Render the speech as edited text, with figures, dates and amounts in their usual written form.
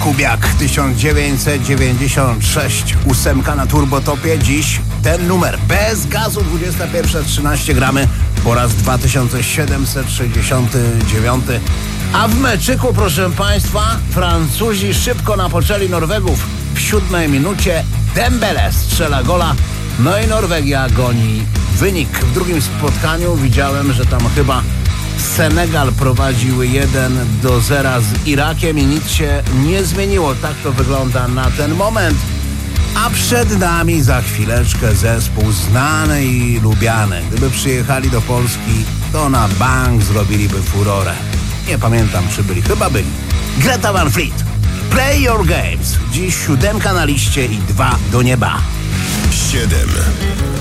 Kubiak 1996, 8 na turbotopie. Dziś ten numer bez gazu, 21:13 gramy po raz 2769. A w meczyku, proszę Państwa, Francuzi szybko napoczęli Norwegów. W 7 minucie Dembele strzela gola, no i Norwegia goni wynik. W drugim spotkaniu widziałem, że tam chyba Senegal prowadził 1-0 z Irakiem i nic się nie zmieniło. Tak to wygląda na ten moment. A przed nami za chwileczkę zespół znany i lubiany. Gdyby przyjechali do Polski, to na bank zrobiliby furorę. Nie pamiętam, czy byli. Chyba byli. Greta Van Fleet. Play Your Games. Dziś 7 na liście i 2 do nieba. 7.